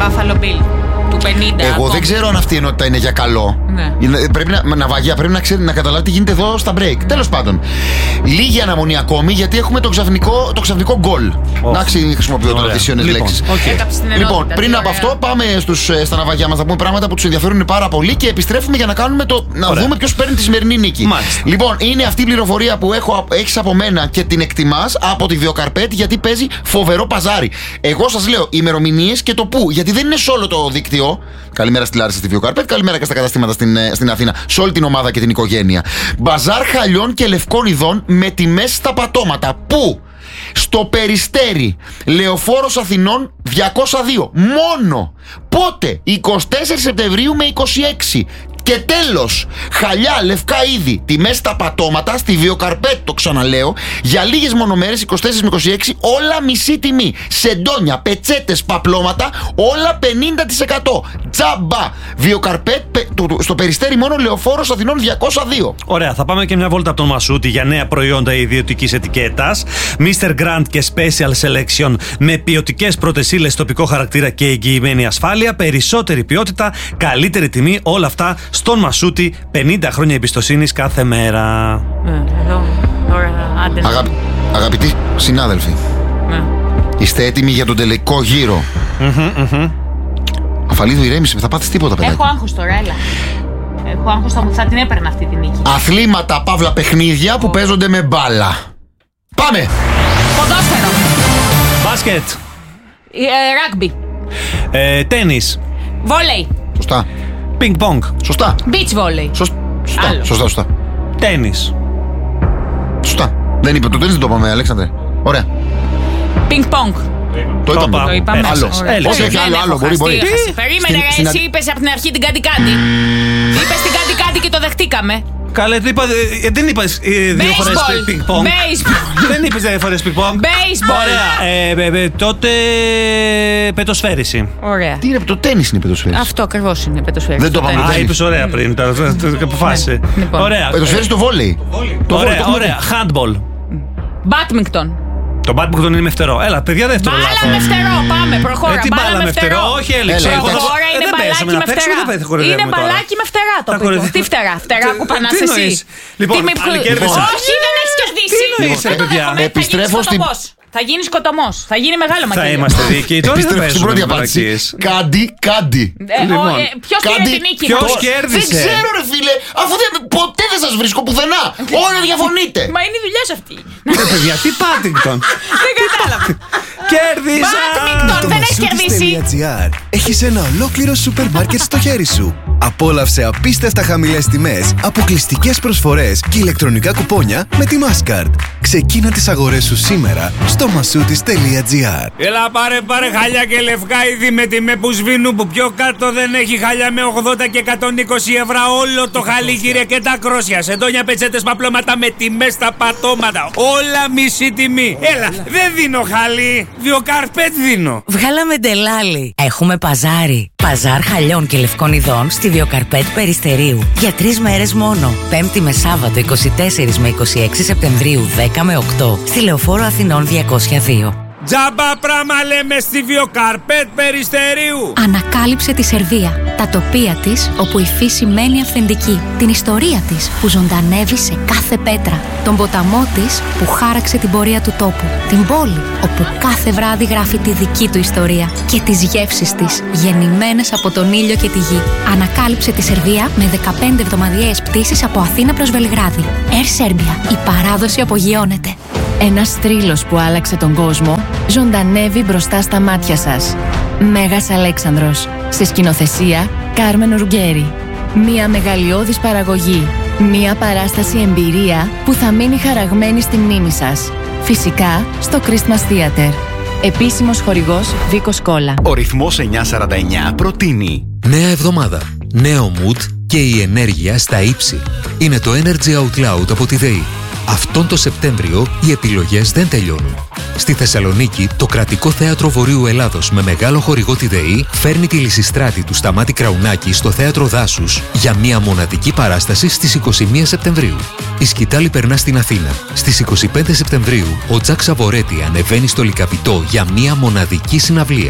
Buffalo Bill. Του 50. Εγώ ακόμα. δεν ξέρω αν αυτή η ενότητα είναι για καλό. Ναι. Πρέπει Ναυαγιά, πρέπει να καταλάβει τι γίνεται εδώ στα break. Τέλος πάντων. Λίγη αναμονή ακόμη, γιατί έχουμε το ξαφνικό γκολ. Εντάξει, χρησιμοποιώ τώρα τις ιόνες λέξεις. Λοιπόν, πριν από αυτό, πάμε στα ναυαγιά μας να πούμε πράγματα που τους ενδιαφέρουν πάρα πολύ και επιστρέφουμε για να κάνουμε να δούμε ποιος παίρνει τη σημερινή νίκη. Μάλιστα. Λοιπόν, είναι αυτή η πληροφορία που έχεις από μένα και την εκτιμάς από τη Βιοκαρπέτ, γιατί παίζει φοβερό παζάρι. Εγώ σας λέω ημερομηνίες και το πού, γιατί δεν είναι σε όλο το δίκτυο. Καλημέρα στη Λάρισα, στη Βιοκαρπέτ, καλημέρα και στα καταστήματα στην Αθήνα, σε όλη την ομάδα και την οικογένεια. Μπαζάρ χαλιών και λευκών ειδών με τιμές στα πατώματα. Πού? Στο Περιστέρι, Λεωφόρος Αθηνών 202. Μόνο. Πότε? 24 Σεπτεμβρίου με 26. Και τέλος, χαλιά, λευκά είδη, τιμές στα πατώματα στη Βιοκαρπέτ, το ξαναλέω, για λίγες μονομέρες, 24 με 26, όλα μισή τιμή. Σεντόνια, πετσέτες, παπλώματα, όλα 50%. Τζαμπά. Βιοκαρπέτ, στο Περιστέρι μόνο, Λεωφόρος Αθηνών 202. Ωραία, θα πάμε και μια βόλτα από τον Μασούτη για νέα προϊόντα ιδιωτικής ετικέτας. Mr. Grant και Special Selection με ποιοτικές πρώτες ύλες, τοπικό χαρακτήρα και εγγυημένη ασφάλεια, περισσότερη ποιότητα, καλύτερη τιμή, όλα αυτά στον Μασούτη, 50 χρόνια εμπιστοσύνης κάθε μέρα. Εδώ, τώρα, άντε. Αγαπητοί συνάδελφοι, είστε έτοιμοι για τον τελικό γύρο? Αφαλίδου, ηρέμησε, θα πάθεις τίποτα, παιδάκι. Έχω άγχος τώρα, έλα. Έχω άγχος, θα την έπαιρνα αυτή τη νίκη. Αθλήματα, παύλα παιχνίδια που παίζονται με μπάλα. Πάμε! Ποδόσφαιρο. Μπάσκετ. Ράγμπι. Τένις. Βόλεϊ. Σωστά. Πινκ πονγκ. Σωστά. Beach volley. Σωστά. Τένις. Σωστά. Δεν είπε, το τένις δεν το είπαμε, Αλέξανδρε. Ωραία. Πινκ πονγκ. Το είπαμε. Το είπαμε. Άλλο. Όχι, άλλο. Μπορεί. Περίμενε, εσύ είπες από την αρχή την κάτι-κάτι. Είπες την κάτι-κάτι και το δεχτήκαμε. Καλέ, δεν είπες δύο φορές πινκ πονγκ. Δεν είπες δύο φορές πινκ πονγκ. Ωραία. Τότε πετοσφαίριση. Ωραία. Τι είναι, το τένις είναι πετοσφαίριση. Αυτό ακριβώς είναι πετοσφαίριση. Δεν το είπαμε. Α, είπες ωραία πριν. Αποφάσισε. Ωραία. Πετοσφαίριση το βόλεϊ. Ωραία. Handball. Μπάτμιγκτον. Το μπάτμιγκτον είναι με φτερό. Έλα, παιδιά, δεύτερο λάθος. Μπάλα με φτερό, πάμε, προχώρα. Τι μπάλα με φτερό, όχι έλειξε. Τώρα είναι μπαλάκι με φτερά. Είναι μπαλάκι με φτερά το πιτό. Τι φτερά που πανάς εσύ. Λοιπόν, όχι, δεν έχεις κερδίσει. Επιστρέφω στην... Θα γίνει σκοτωμός. Θα γίνει μεγάλο μακελιό. Θα είμαστε δίκαιοι. Επιστρέφω στην πρώτη απάντηση. Κάντι. Ποιος πήρε την νίκη? Ποιος κέρδισε? Δεν ξέρω, ρε φίλε, αφού ποτέ δεν σας βρίσκω πουθενά. Όλα διαφωνείτε. Μα είναι η δουλειά σου αυτή. Ναι, παιδιά, τι Paddington. Δεν κατάλαβα. Κέρδισα. Paddington, δεν έχεις κερδίσει. Έχεις ένα ολόκληρο σούπερ μάρκετ στο χέρι σου. Απόλαυσε απίστευτα χαμηλές τιμές, αποκλειστικές προσφορές και ηλεκτρονικά κουπόνια με τη Mastercard. Ξεκίνα τις αγορές σου σήμερα στο masoutis.gr. Έλα πάρε χαλιά και λευκά είδη με τιμέ που σβήνουν, που πιο κάτω δεν έχει χαλιά με 80 και 120 ευρώ όλο το χαλί, κύριε, και τα κρόσια. Σεντόνια, πετσέτες, παπλώματα με τιμές στα πατώματα. Όλα μισή τιμή. Έλα, δεν δίνω χαλί. Βιοκαρπέτ δίνω. Βγάλαμε ντελάλι. Έχουμε παζάρι. Παζάρ χαλιών και λευκών ειδών στη Βιοκαρπέτ Περιστερίου. Για 3 μέρες μόνο. Πέμπτη με Σάββατο 24 με 26 Σεπτεμβρίου 10 με 8. Στη Λεωφόρο Αθηνών 202. Τζάμπα πράμα λέμε στη Βιοκαρπέτ Περιστερίου. Ανακάλυψε τη Σερβία, τα τοπία της όπου η φύση μένει αυθεντική, την ιστορία της που ζωντανεύει σε κάθε πέτρα, τον ποταμό της που χάραξε την πορεία του τόπου, την πόλη όπου κάθε βράδυ γράφει τη δική του ιστορία και τις γεύσεις της γεννημένες από τον ήλιο και τη γη. Ανακάλυψε τη Σερβία με 15 εβδομαδιαίες πτήσεις από Αθήνα προς Βελιγράδι. Air Serbia, η παράδοση απογειώνεται. Ένας θρύλος που άλλαξε τον κόσμο ζωντανεύει μπροστά στα μάτια σας. Μέγας Αλέξανδρος. Σε σκηνοθεσία Κάρμεν Ουργκέρι. Μια μεγαλειώδης παραγωγή. Μια παράσταση εμπειρία που θα μείνει χαραγμένη στη μνήμη σας. Φυσικά στο Christmas Theater. Επίσημος χορηγός Βίκος Κόλλα. Ο ρυθμός 949 προτείνει νέα εβδομάδα, νέο mood και η ενέργεια στα ύψη. Είναι το Energy Out Loud από τη ΔΕΗ. Αυτόν το Σεπτέμβριο οι επιλογές δεν τελειώνουν. Στη Θεσσαλονίκη, το Κρατικό Θέατρο Βορείου Ελλάδος με μεγάλο χορηγό τη ΔΕΗ φέρνει τη Λυσιστράτη του Σταμάτη Κραουνάκη στο Θέατρο Δάσους για μια μοναδική παράσταση στις 21 Σεπτεμβρίου. Η σκητάλη περνά στην Αθήνα. Στις 25 Σεπτεμβρίου, ο Τζακ Σαβορέτη ανεβαίνει στο Λυκαβητό για μια μοναδική συναυλία.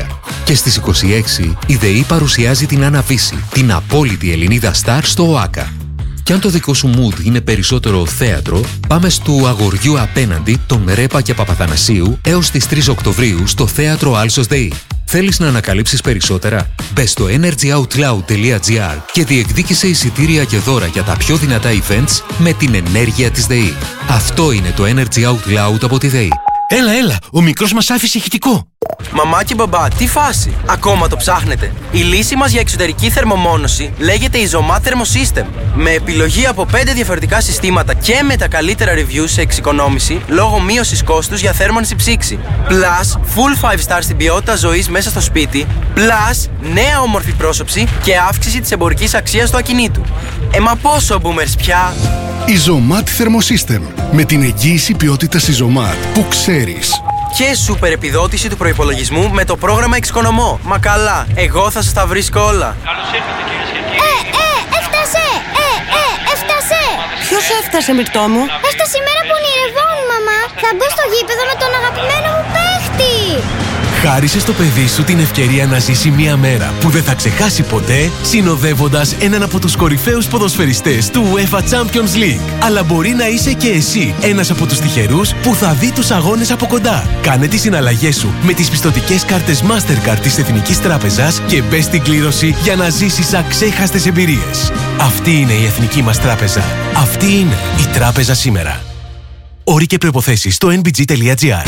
Και στις 26 η ΔΕΗ παρουσιάζει την Άννα Βύση, την απόλυτη Ελληνίδα στάρ στο ΟΑΚΑ. Κι αν το δικό σου mood είναι περισσότερο θέατρο, πάμε στο Αγοριού απέναντι των Ρέπα και Παπαθανασίου έως τις 3 Οκτωβρίου στο θέατρο Άλσος ΔΕΗ. Θέλεις να ανακαλύψεις περισσότερα? Μπες στο energyoutloud.gr και διεκδίκησε εισιτήρια και δώρα για τα πιο δυνατά events με την ενέργεια της ΔΕΗ. Αυτό είναι το Energy Out Loud από τη ΔΕΗ. Έλα, ο μικρός μας άφησε ηχητικό. Μαμά και μπαμπά, τι φάση? Ακόμα το ψάχνετε? Η λύση μας για εξωτερική θερμομόνωση λέγεται Isomat Thermosystem. Με επιλογή από 5 διαφορετικά συστήματα και με τα καλύτερα reviews σε εξοικονόμηση λόγω μείωσης κόστους για θέρμανση ψήξη. Plus, full 5 stars στην ποιότητα ζωής μέσα στο σπίτι. Plus, νέα όμορφη πρόσωψη και αύξηση της εμπορικής αξίας του ακινήτου. Μα πόσο boomers πια? Isomat Thermosystem. Με την εγγύηση ποιότητας Isomat που ξέρεις. Και σούπερ επιδότηση του προϋπολογισμού με το πρόγραμμα Εξοικονομώ. Μα καλά, εγώ θα σας τα βρίσκω όλα. Καλώς ήρθατε έφτασε! Έφτασε! Ποιος έφτασε, Μυρτώ μου? Έφτασε η μέρα που ονειρευόμουν, μαμά. Θα μπω στο γήπεδο με τον αγαπημένο μου παίχτη. Χάρισε στο παιδί σου την ευκαιρία να ζήσει μια μέρα που δεν θα ξεχάσει ποτέ, συνοδεύοντας έναν από τους κορυφαίους ποδοσφαιριστές του UEFA Champions League. Αλλά μπορεί να είσαι και εσύ ένας από τους τυχερούς που θα δει τους αγώνες από κοντά. Κάνε τις συναλλαγές σου με τις πιστωτικές κάρτες Mastercard της Εθνικής Τράπεζας και μπες στην κλήρωση για να ζήσεις αξέχαστες εμπειρίες. Αυτή είναι η Εθνική μας Τράπεζα. Αυτή είναι η Τράπεζα σήμερα. Όροι και προϋποθέσεις στο nbg.gr.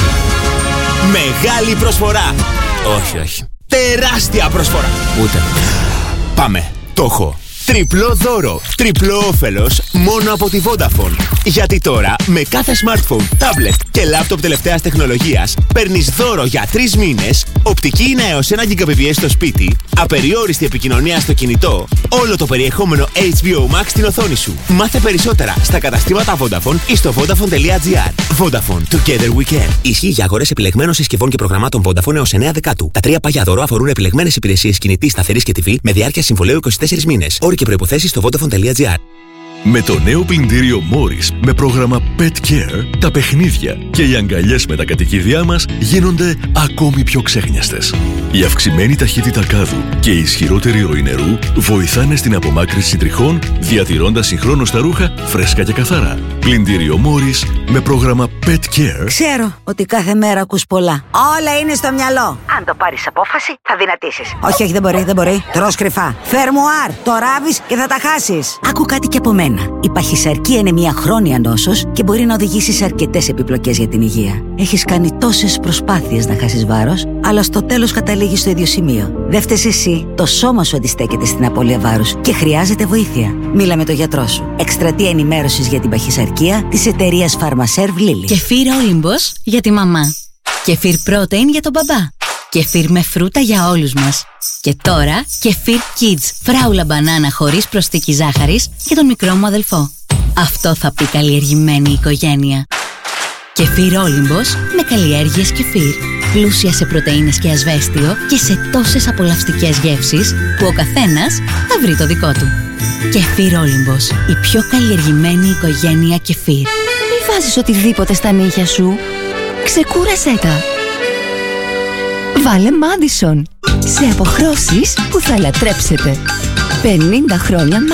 Μεγάλη προσφορά! Όχι. Τεράστια προσφορά! Ούτε. Πάμε. Το έχω. Τριπλό δώρο, τριπλό όφελος μόνο από τη Vodafone. Γιατί τώρα με κάθε smartphone, tablet και laptop τελευταίας τεχνολογίας παίρνεις δώρο για 3 μήνες, οπτική είναι έως 1 Gbps στο σπίτι, απεριόριστη επικοινωνία στο κινητό, όλο το περιεχόμενο HBO Max στην οθόνη σου. Μάθε περισσότερα στα καταστήματα Vodafone ή στο vodafone.gr. Vodafone, together we can. Ισχύει για αγορές επιλεγμένων συσκευών και προγραμμάτων Vodafone έως 9 Δεκάτου. Τα 3 παγιά δώρο αφορούν επιλεγμένες υπηρεσίες κινητής, σταθερής και TV με διάρκεια συμβολαίου 24 μήνες. Όροι και προϋποθέσεις στο vodafone.gr. Με το νέο πλυντήριο Morris με πρόγραμμα Pet Care, τα παιχνίδια και οι αγκαλιές με τα κατοικίδια μας γίνονται ακόμη πιο ξέχνιαστες. Η αυξημένη ταχύτητα κάδου και η ισχυρότερη ροή νερού βοηθάνε στην απομάκρυνση τριχών, διατηρώντας συγχρόνως τα ρούχα φρέσκα και καθαρά. Πλυντήριο Morris με πρόγραμμα Pet Care. Ξέρω ότι κάθε μέρα ακούς πολλά. Όλα είναι στο μυαλό. Αν το πάρεις απόφαση, θα δυνατήσεις. Όχι, δεν μπορεί. Τρως κρυφά. Φερμουάρ, το ράβεις και θα τα χάσεις. Άκου κάτι και από μένα. Η παχυσαρκία είναι μια χρόνια νόσος και μπορεί να οδηγήσει σε αρκετές επιπλοκές για την υγεία. Έχεις κάνει τόσες προσπάθειες να χάσεις βάρος, αλλά στο τέλος καταλήγεις στο ίδιο σημείο. Δεν φταίς εσύ, το σώμα σου αντιστέκεται στην απώλεια βάρους και χρειάζεται βοήθεια. Μίλα με τον γιατρό σου. Εκστρατεία ενημέρωσης για την παχυσαρκία της εταιρείας Pharmaserv Lilly. Κεφίρ Όλυμπος για τη μαμά. Κεφίρ Protein για τον μπαμπά. Κεφίρ με φρούτα για όλους μας. Και τώρα κεφίρ Kids φράουλα μπανάνα χωρίς προσθήκη ζάχαρης για τον μικρό μου αδελφό. Αυτό θα πει καλλιεργημένη οικογένεια. Κεφίρ Όλυμπος με καλλιέργειες κεφίρ. Πλούσια σε πρωτεΐνες και ασβέστιο και σε τόσες απολαυστικές γεύσεις που ο καθένας θα βρει το δικό του. Κεφίρ Όλυμπος, η πιο καλλιεργημένη οικογένεια κεφίρ. Μη βάζεις οτιδήποτε στα νύχια σου. Ξεκούρασέ τα. Βάλε Madison σε αποχρώσεις που θα λατρέψετε. 50 χρόνια